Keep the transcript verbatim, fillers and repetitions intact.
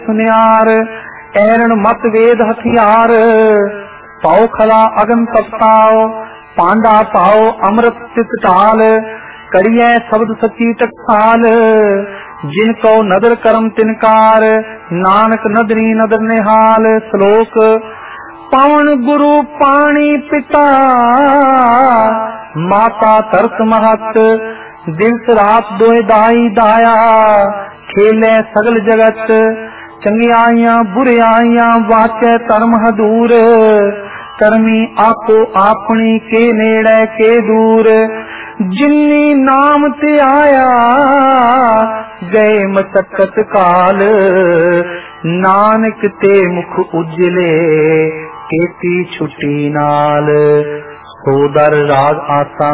सुनियार ऐरण मत वेद हथियार, पाओ खला अगन तपताओ, पांडा पाओ अमृत तित टाल, करिए शब्द सची टकसाल, जिनको नदर करम तिनकार, नानक नदरी नदर निहाल। श्लोक पवन गुरु पानी पिता, माता तरस महत, दिवस रात दोए दाई दाया, खेले सगल जगत, चंगियाइयां बुरियाइयां वाचे धर्म हदूर, करमी आपो आपनी के नेड़े के दूर, जिन्नी नाम ते आया गए मशक्कत काल, नानक ते मुख उजले केती छुट्टी नाल। सो दर राग आसा